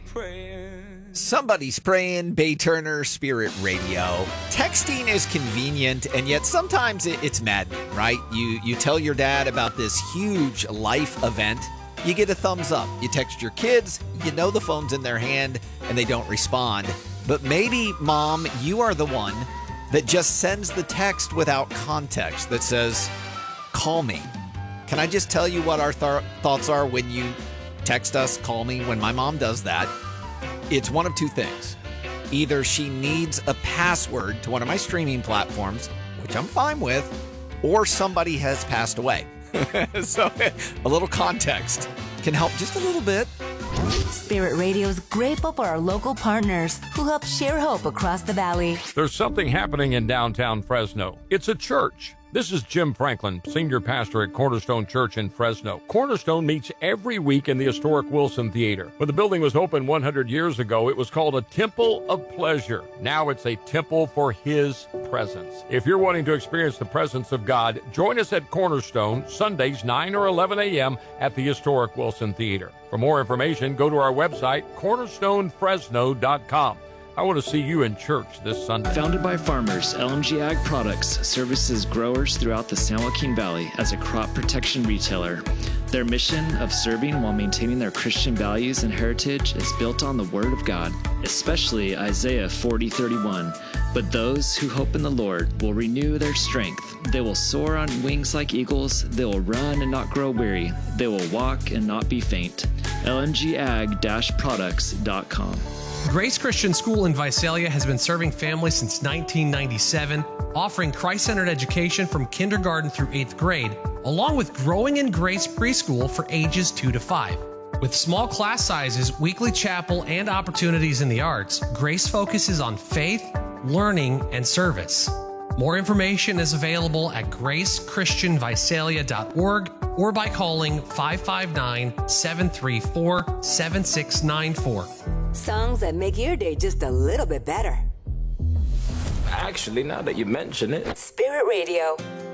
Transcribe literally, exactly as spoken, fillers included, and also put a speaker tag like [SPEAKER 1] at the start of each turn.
[SPEAKER 1] praying.
[SPEAKER 2] Somebody's praying. Bay Turner Spirit Radio. Texting is convenient, and yet sometimes it, it's maddening, right? You you tell your dad about this huge life event, you get a thumbs up. You text your kids, you know the phone's in their hand, and they don't respond. But maybe, Mom, you are the one that just sends the text without context that says, call me. Can I just tell you what our th- thoughts are when you text us, call me? When my mom does that, it's one of two things. Either she needs a password to one of my streaming platforms, which I'm fine with, or somebody has passed away. So a little context can help just a little bit.
[SPEAKER 3] Spirit Radio is grateful for our local partners who help share hope across the valley.
[SPEAKER 4] There's something happening in downtown Fresno. It's a church. This is Jim Franklin, senior pastor at Cornerstone Church in Fresno. Cornerstone meets every week in the historic Wilson Theater. When the building was opened one hundred years ago, it was called a Temple of Pleasure. Now it's a temple for His presence. If you're wanting to experience the presence of God, join us at Cornerstone, Sundays, nine or eleven a.m. at the historic Wilson Theater. For more information, go to our website, cornerstone fresno dot com. I want to see you in church this Sunday.
[SPEAKER 5] Founded by farmers, L M G Ag Products services growers throughout the San Joaquin Valley as a crop protection retailer. Their mission of serving while maintaining their Christian values and heritage is built on the Word of God, especially Isaiah forty thirty-one. But those who hope in the Lord will renew their strength. They will soar on wings like eagles. They will run and not grow weary. They will walk and not be faint. L M G ag products dot com.
[SPEAKER 6] Grace Christian School in Visalia has been serving families since nineteen ninety-seven, offering Christ-centered education from kindergarten through eighth grade, along with Growing in Grace preschool for ages two to five. With small class sizes, weekly chapel, and opportunities in the arts, Grace focuses on faith, learning, and service. More information is available at grace christian visalia dot org or by calling five five nine, seven three four, seven six nine four.
[SPEAKER 3] Songs that make your day just a little bit better.
[SPEAKER 1] Actually, now that you mention it,
[SPEAKER 3] Spirit Radio.